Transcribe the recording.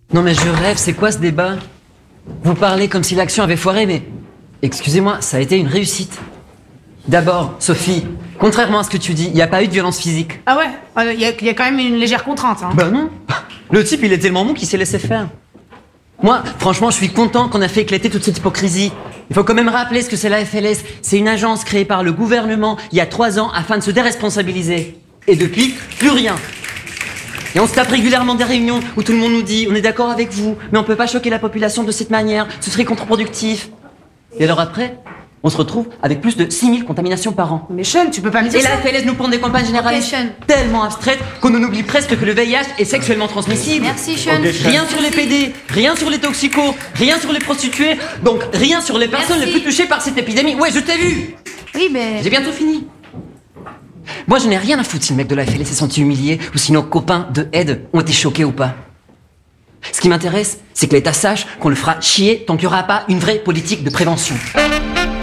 Non mais je rêve, c'est quoi ce débat? Vous parlez comme si l'action avait foiré, mais... Excusez-moi, ça a été une réussite. D'abord, Sophie, contrairement à ce que tu dis, il n'y a pas eu de violence physique. Ah ouais, il y a quand même une légère contrainte. Hein. Bah non. Le type, il est tellement mou qu'il s'est laissé faire. Moi, franchement, je suis content qu'on a fait éclater toute cette hypocrisie. Il faut quand même rappeler ce que c'est la FLS. C'est une agence créée par le gouvernement il y a 3 ans afin de se déresponsabiliser. Et depuis, plus rien. Et on se tape régulièrement des réunions où tout le monde nous dit « On est d'accord avec vous, mais on peut pas choquer la population de cette manière, ce serait contre-productif. » Et alors après, on se retrouve avec plus de 6000 contaminations par an. Mais Sean, tu peux pas me dire Et ça. la FLS nous prend des campagnes généralistes Sean. tellement abstraites qu'on en oublie presque que le VIH est sexuellement transmissible. Merci, Sean. Rien sur les PD, rien sur les toxicos, rien sur les prostituées, donc rien sur les personnes les plus touchées par cette épidémie. Ouais, je t'ai vu. Oui, mais... J'ai bientôt fini. Moi, je n'ai rien à foutre si le mec de la FLS s'est senti humilié ou si nos copains de aide ont été choqués ou pas. Ce qui m'intéresse, c'est que l'État sache qu'on le fera chier tant qu'il n'y aura pas une vraie politique de prévention.